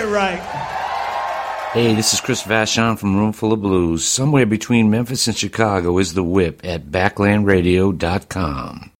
right. Hey, this is Chris Vachon from Roomful of Blues. Somewhere between Memphis and Chicago is The Whip at backlandradio.com.